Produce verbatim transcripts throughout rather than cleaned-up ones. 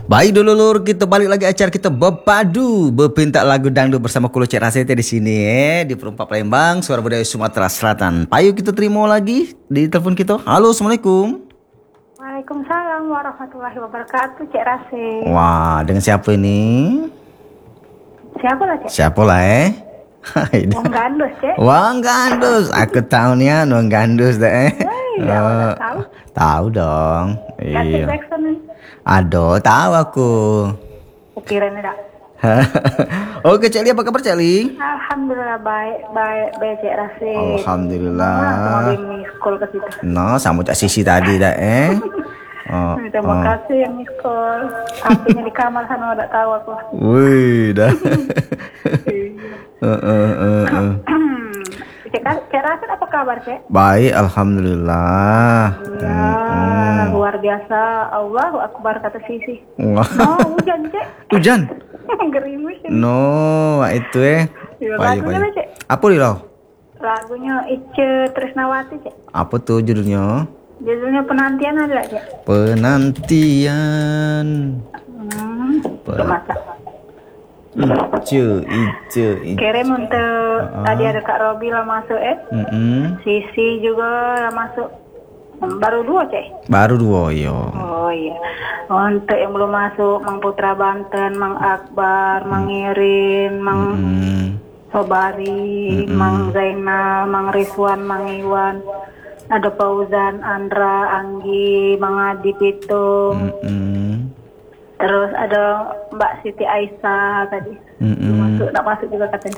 Baik dulu lur, kita balik lagi acara kita berpadu berpinta lagu dangdut bersama Kulo Cek Rasete di sini eh di Perumpak Palembang, Suara Budaya Sumatera Selatan. Payu kita terima lagi di telepon kita. Halo, assalamualaikum. Waalaikumsalam warahmatullahi wabarakatuh, Cek Rase. Wah, dengan siapa ini? Siapa lah, Cek? Siapa lah eh? Wong Gandus, Cek. Wong Gandus, aku tahu nih ya, Wong Gandus deh. Eh. Iya, Oh, tahu. tahu dong. Kasih Iya. Jackson nih. Aduh, tahu aku. Ukiran dah. Oke, Celi, apa kabar Celi? Alhamdulillah baik, baik, baik, Cek Rase. Alhamdulillah. Langsung lagi miskol ke situ. No, sama Cak Sisi tadi dah eh. Oh, Terima oh. kasih yang miskol. Apinya di kamar sana udah tahu aku. Wih, dah. Eh, eh, eh, eh. Cek Cek Rase apa kabar, Cek? Baik, alhamdulillah. Ya, luar biasa. Allahu Akbar kata Sisi. Wah. Oh, hujan, Cek. Hujan? Gerimis. No, itu eh. Ya, Baik, lagunya baik. lah, Cek. Apa di lo? Lagunya Ice Trisnawati, Cek. Apa tuh judulnya? Judulnya Penantian ada, Cek. Penantian. Hmm, Pe- belum masak. Ice, ice, ice. Kirim untuk tadi ada Kak Robi lah masuk, eh. Mm-mm. Sisi juga lah masuk. Hmm, Baru dua, Cek. Baru dua yo. Oh iya. Untuk yang belum masuk, Mang Putra Banten, Mang Akbar, Mang Irin, Mang Mm. Sobari, Mm-mm. Mang Zainal, Mang Rizwan, Mang Iwan. Ada Fauzan, Andra, Anggi, Mang Adi Pitung. Mm-mm. Terus ada Mbak Siti Aisyah tadi. Mm-mm. Masuk, nak masuk juga katanya.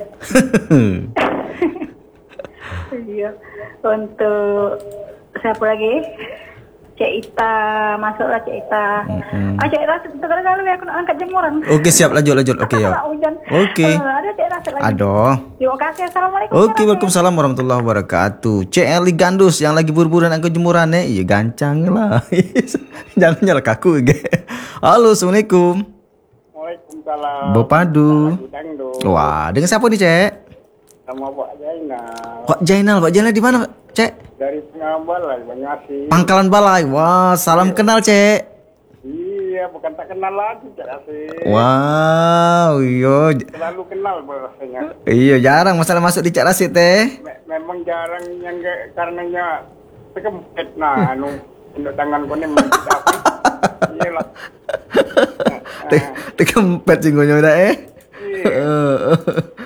Iya. Untuk siapa lagi? Cek Ita, masuklah Cek Ita. Mm-mm. Ah, Cek Ita, sebentar kali aku nak angkat jemuran. Oke, siap, lanjut lanjut. Oke ya. Hujan. Oke. Eh, ada Cek Ita lagi. Aduh. Terima kasih. Assalamualaikum. Oke, Cek Ita. waalaikumsalam warahmatullahi wabarakatuh. C L Gandus yang lagi buru-buru angkat jemuran eh. Iya, gancang lah. Jangan nyala kaku ge. Halo, assalamualaikum. Waalaikumsalam. Berpadu. Lagu dangdut. Wah, dengan siapa nih, Cek? Sama Pak Zainal. Pak Jainal, Pak Jainal di mana, Cek? Dari Pengabalan, Banyuasin. Pangkalan Balai. Wah, salam kenal, Cek. Iya, bukan tak kenal lagi, Cak Asik. Wow, iya. Selalu kenal bahasanya. Iya, jarang masalah masuk di Cak Rasid teh. Me- memang jarang yang ke- karenanya terkempet. Nah, anu, untuk tangan konem apa? Iya lah. Te- Tekempet singgonya udah eh. Iya.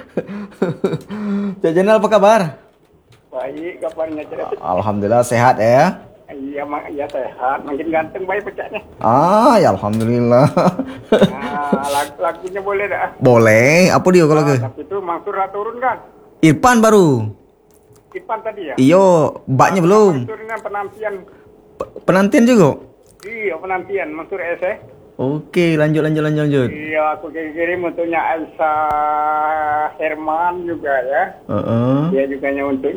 Cak Jainal apa kabar? Baik, kabarnya Cak Asik. Alhamdulillah sehat ya. Iya, mak, iya sehat. Makin ganteng baik pecahnya. Ah, ya alhamdulillah. Nah, lag- lagunya boleh dah. Boleh. Apa dia kalau ke? Ah, tapi itu Mansur dah turun kan? Irfan baru. Ipan tadi ya? Iyo, baknya belum. Mansurnya penantian. P- Penantian juga. Iya, penantian Mansur S eh. Oke, lanjut lanjut lanjut lanjut. Iya, aku kirim untuknya Elsa Herman juga ya. Heeh. Dia juga untuk